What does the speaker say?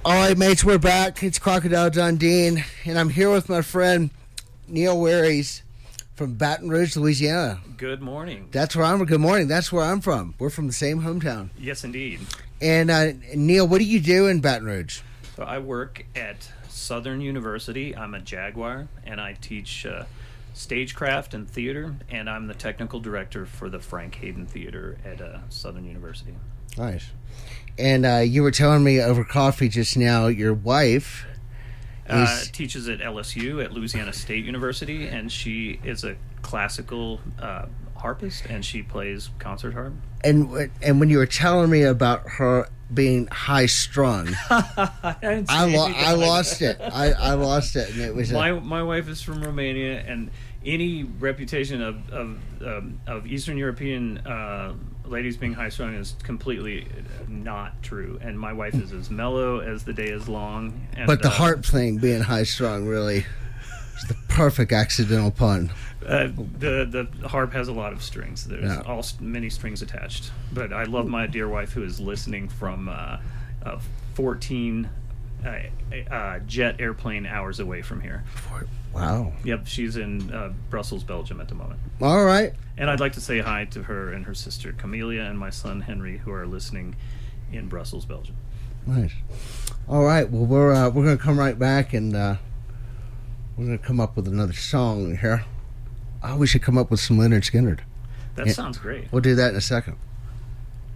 All right, mates, we're back. It's Crocodile Dundee, and I'm here with my friend Neil Weries from Baton Rouge, Louisiana. Good morning. Good morning. That's where I'm from. We're from the same hometown. Yes, indeed. And Neil, what do you do in Baton Rouge? So I work at Southern University. I'm a Jaguar, and I teach stagecraft and theater, and I'm the technical director for the Frank Hayden Theater at Southern University. Nice. And you were telling me over coffee just now, your wife teaches at LSU at Louisiana State University, and she is a classical harpist, and she plays concert harp. And when you were telling me about her being high strung, I lost it. I lost it, and it was my wife is from Romania, and any reputation of Eastern European ladies being high strung is completely not true. And my wife is as mellow as the day is long. And, but the harp thing being high strung really is the perfect accidental pun. The harp has a lot of strings. There's many strings attached. But I love my dear wife, who is listening from 14 jet airplane hours away from here. Wow. Yep, she's in Brussels, Belgium at the moment. All right. And I'd like to say hi to her and her sister Camelia and my son Henry, who are listening in Brussels, Belgium. Nice. All right. Well, we're going to come right back, and we're going to come up with another song here. Oh, we should come up with some Leonard Skinner. That sounds great. We'll do that in a second.